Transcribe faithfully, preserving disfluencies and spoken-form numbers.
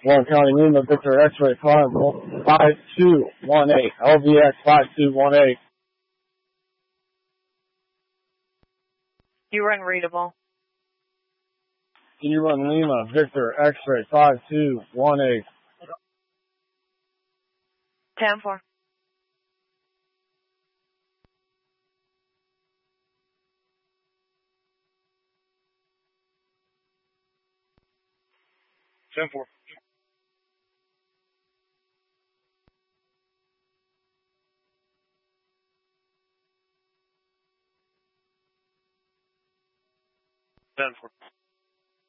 Warren County Lima, Victor X-ray five two one eight, L V X five two one eight. You run readable. Can you run Lima, Victor X-ray five two one eight? ten four. ten four. ten four.